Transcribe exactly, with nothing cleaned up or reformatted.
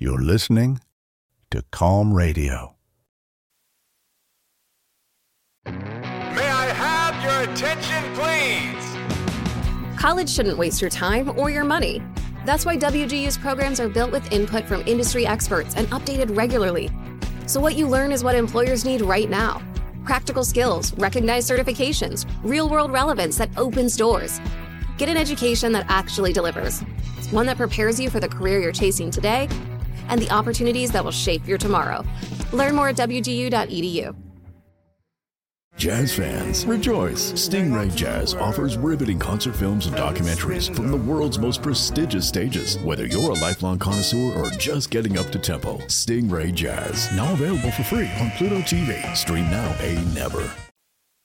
You're listening to Calm Radio. May I have your attention, please? College shouldn't waste your time or your money. That's why W G U's programs are built with input from industry experts and updated regularly. So what you learn is what employers need right now. Practical skills, recognized certifications, real-world relevance that opens doors. Get an education that actually delivers. One that prepares you for the career you're chasing today and the opportunities that will shape your tomorrow. Learn more at W G U dot E D U. Jazz fans, rejoice! Stingray Jazz offers riveting concert films and documentaries from the world's most prestigious stages. Whether you're a lifelong connoisseur or just getting up to tempo, Stingray Jazz, now available for free on Pluto T V. Stream now, pay never.